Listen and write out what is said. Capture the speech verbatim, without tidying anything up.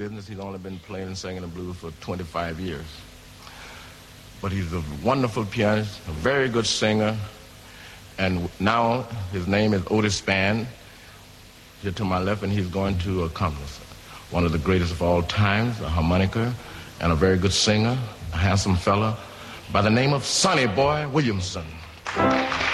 business. He's only been playing and singing the blues for twenty-five years. But he's a wonderful pianist, a very good singer, and now his name is Otis Spann. Here to my left, and he's going to accomplish one of the greatest of all times, a harmonica, and a very good singer, a handsome fella, by the name of Sonny Boy Williamson.